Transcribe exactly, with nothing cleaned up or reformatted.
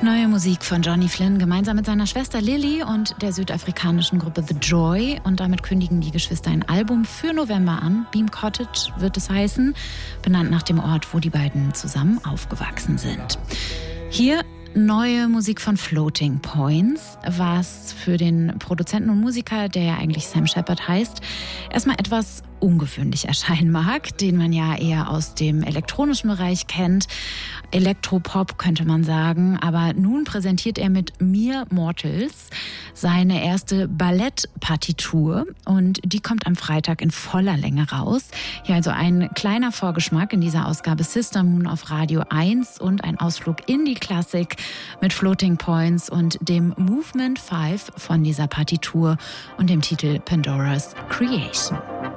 Neue Musik von Johnny Flynn gemeinsam mit seiner Schwester Lily und der südafrikanischen Gruppe The Joy. Und damit kündigen die Geschwister ein Album für November an. Beam Cottage wird es heißen, benannt nach dem Ort, wo die beiden zusammen aufgewachsen sind. Hier neue Musik von Floating Points, was für den Produzenten und Musiker, der ja eigentlich Sam Shepard heißt, erstmal etwas ungewöhnlich erscheinen mag, den man ja eher aus dem elektronischen Bereich kennt. Elektropop könnte man sagen, aber nun präsentiert er mit Mere Mortals seine erste Ballettpartitur und die kommt am Freitag in voller Länge raus. Hier also ein kleiner Vorgeschmack in dieser Ausgabe Sister Moon auf Radio eins und ein Ausflug in die Klassik mit Floating Points und dem Movement fünf von dieser Partitur und dem Titel Pandora's Creation.